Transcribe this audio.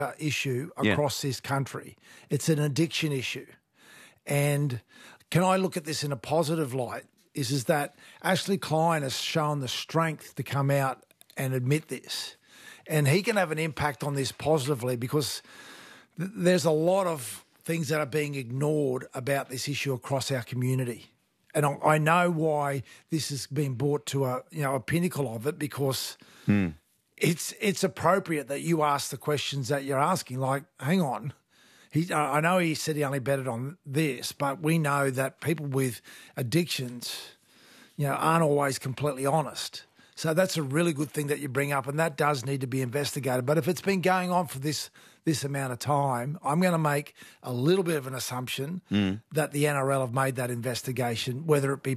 issue Yeah. across this country. It's an addiction issue. And can I look at this in a positive light? Is that Ashley Klein has shown the strength to come out and admit this. And he can have an impact on this positively because there's a lot of things that are being ignored about this issue across our community. And I know why this has been brought to a pinnacle of it, because it's appropriate that you ask the questions that you're asking. Like, hang on, I know he said he only betted on this, but we know that people with addictions, aren't always completely honest. So that's a really good thing that you bring up, and that does need to be investigated. But if it's been going on for this amount of time, I'm going to make a little bit of an assumption that the NRL have made that investigation, whether it be